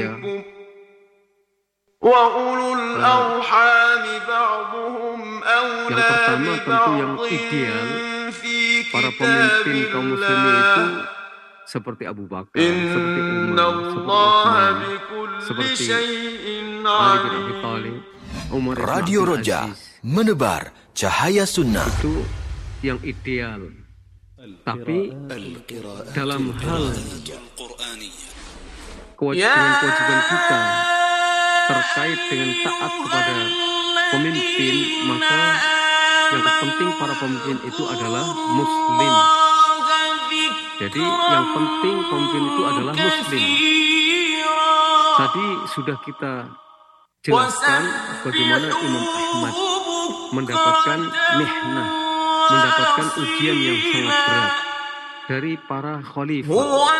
Ya. Yang pertama tentu yang ideal para pemimpin kaum muslimin itu seperti Abu Bakar, seperti Umar, seperti Utsman, seperti Ali bin Abi Thalib, Umar bin Radio Abdul Roja Aziz. menebar cahaya sunnah. Itu yang ideal. Tapi dalam hal kewajiban kita terkait dengan taat kepada pemimpin, maka yang penting para pemimpin itu adalah muslim. Jadi yang penting pemimpin itu adalah muslim. Tadi sudah kita jelaskan bagaimana Imam Ahmad mendapatkan mihnah, mendapatkan ujian yang sangat berat dari para khalifah.